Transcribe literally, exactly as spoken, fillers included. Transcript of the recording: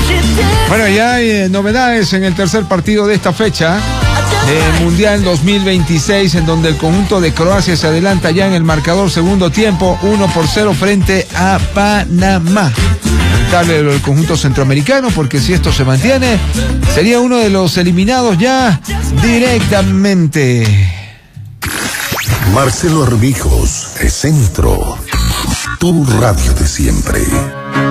Bueno, ya hay eh, novedades en el tercer partido de esta fecha del Mundial dos mil veintiséis, en donde el conjunto de Croacia se adelanta ya en el marcador segundo tiempo, uno por cero frente a Panamá. Lamentable el conjunto centroamericano, porque si esto se mantiene, sería uno de los eliminados ya directamente. Marcelo Arbijos, el centro, tu radio de siempre.